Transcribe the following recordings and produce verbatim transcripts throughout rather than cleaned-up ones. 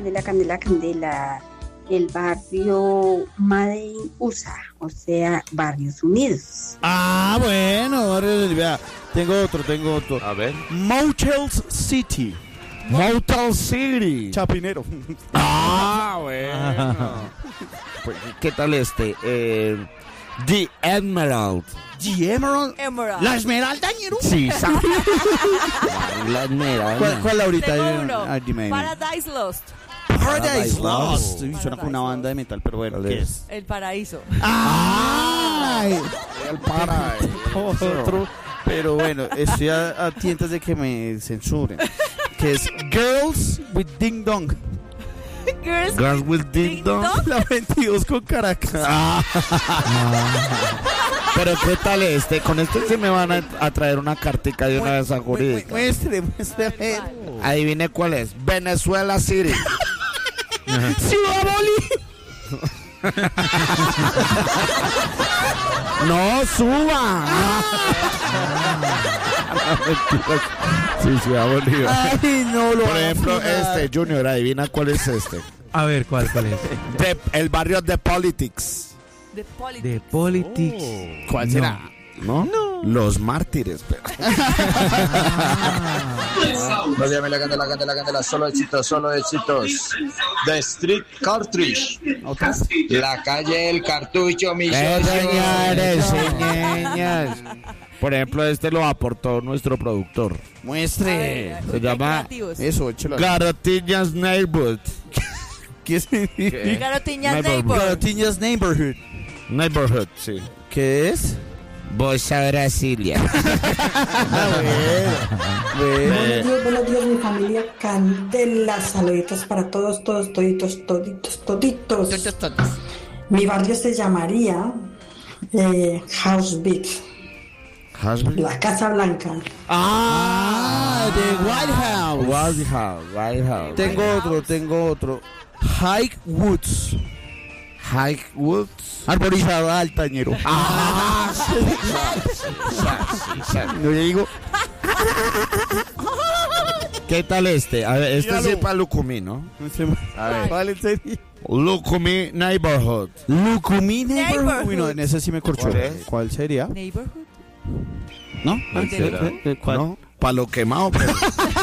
Candela, Candela, Candela. El barrio Made in U S A, o sea, Barrios Unidos. Ah, bueno, barrios, vea, tengo otro, tengo otro. A ver. Motels City. Motel City. Chapinero. Ah, bueno. Pues, ¿qué tal este? Eh, The Emerald. The Emerald. Emerald. La Esmeralda, ñero. Sí, ¿sabes? La Esmeralda. ¿Cuál, cuál ahorita? Tengo uno. Ah, dime, dime. Paradise Lost. Paradise Lost. Uy, suena Paradise como una banda de metal, pero bueno, ¿qué es? El paraíso. ¡Ay! El Paradise. Otro. Pero bueno, estoy a, a tientas de que me censuren. Que es Girls with Ding Dong. Girls, Girls with Ding Ding Dong. Dong. La veintidós con Caracas. Ah. Pero ¿qué tal este? Con este se me van a, a traer una cartica de una vez a jurídica. Muestre, muestre, a ver. Adivine cuál es. Venezuela City. Ciudad Bolívar. No, suba. Sí, Ciudad Bolívar. Ay, no lo Por van a ejemplo, funar. este, Junior, adivina cuál es este. A ver, ¿cuál, cuál es? De- el barrio de Politics. The Politics. De Politics. ¿Cuál No. será? ¿No? Los mártires. Pero... No llame la candela, candela, candela, solo éxitos, solo éxitos. The Street Cartridge. La calle El Cartucho, mi Eh, socio. señores, señores. Por ejemplo, este lo aportó nuestro productor. Muestre. A ver, Se llama creativos. Eso, échelo. Garotillas Neighborhood. ¿Qué significa? Garotiñas Neighbor. Neighbor. Garotiñas Neighborhood. Neighborhood, sí. ¿Qué es? Voy a Brasilia. Buenos días, buenos días, mi familia Candela. Saluditos para todos, todos, toditos, toditos, toditos. Mi barrio se llamaría eh, House Beat, la Casa Blanca. Ah, de White House. White House, White House. Tengo otro, tengo otro. High Woods. High Woods. Arborizado altañero. Ah, sí, No le digo. ¿Qué tal este? A ver, este Míralo. sí para Lucumí, ¿no? A ver. ¿Cuál es el? Lucumí Neighborhood. Lucumí Neighborhood. Neighborhood. Uy, no, en ese sí me corchó. ¿Cuál es? ¿Cuál sería? Neighborhood. ¿No? ¿Cuál será? ¿Cuál? ¿No? Palo quemado, pero...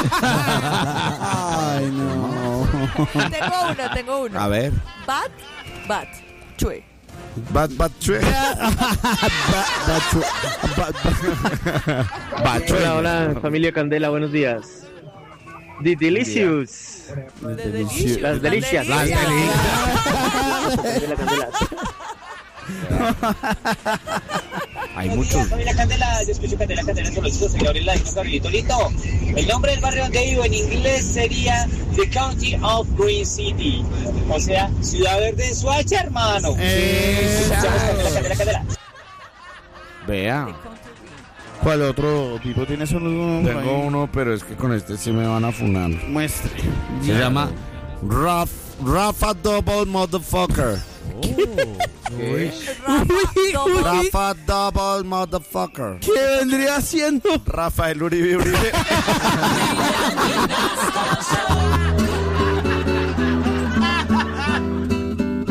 Ay, no. Tengo uno, tengo uno. A ver. Bat, bat, chue. Bad, bad, chue. Bad, chue. Hola, hola, familia Candela, buenos días. The Delicious. The delicious. Las delicias. Las Candela, Candela. Hay muchos. Familia Candela, yo escucho Candela, Candela, solo esto, señor Gabriel Ladino, Gabrielito Lito. El nombre del barrio donde vivo en inglés sería The County of Green City. O sea, Ciudad Verde en Suacha, hermano. Eh, Escuchamos Candela, Candela, Candela. Vea. ¿Cuál otro tipo tiene solo uno? Tengo uno, pero es que con este sí me van a funar. Muestre. Se llama Raf, Rafa Double Motherfucker. Rafa Double Motherfucker. ¿Qué vendría siendo? Rafael Uribe Uribe.